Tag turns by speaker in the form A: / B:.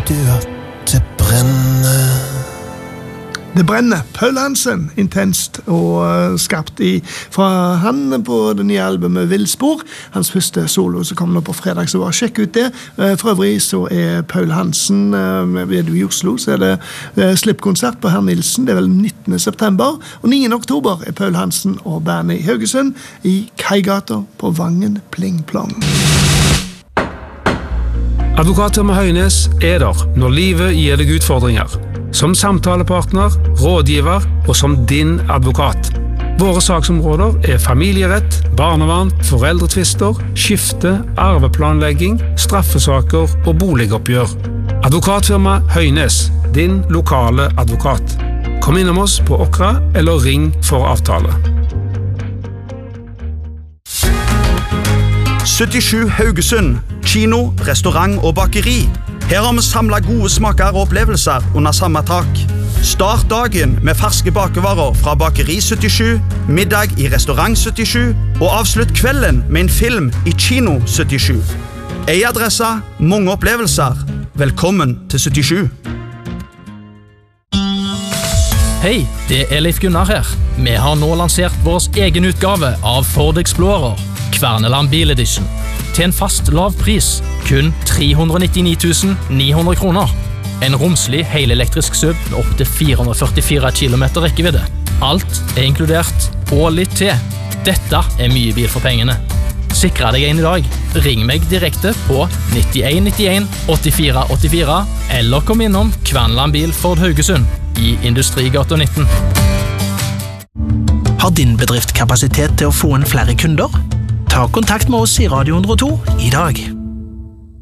A: du at det brenner?
B: Det brenner. Paul Hansen, intenst og skapt fra han på det nye albumet Vildspor. Hans første solo som kom nå på fredag, så sjekk ut det. For øvrig så Paul Hansen ved i Oslo, så det slippkonsert på Herr Nilsen, det vel 19. september, og 9. oktober Paul Hansen og bandet i Haugesund i Kaigata på Vangen Pling Plong.
C: Advokatfirma Høynes der når livet gir deg utfordringer. Som samtalepartner, rådgiver og som din advokat. Våre saksområder familierett, barnevern, foreldretvister, skifte, arveplanlegging, straffesaker og boligoppgjør. Advokatfirma Høynes, din lokale advokat. Kom innom oss på Okra eller ring for avtale.
D: 77 Haugesund, kino, restaurant og bakeri. Her har vi samlet gode smaker og opplevelser under samme tak. Start dagen med ferske bakevarer fra Bakeri 77, middag i Restaurant 77, og avslutt kvelden med en film i Kino 77. En adresse, mange opplevelser. Velkommen til 77.
E: Hei, det Leif Gunnar her. Vi har nå lansert vår egen utgave av Ford Explorer, Kverneland Bil Edition. Til en fast lav pris, kun 399 900 kroner. En romslig helelektrisk SUV med opp til 444 km rekkevidde. Alt inkludert, og litt til. Dette mye bil for pengene. Sikre deg en i dag. Ring meg direkte på 9191 84 84, eller kom innom Kverneland Bil Ford Haugesund i Industrigata 19.
F: Har din bedrift kapasitet til å få inn flere kunder? Ta kontakt med oss i Radio 102 i dag.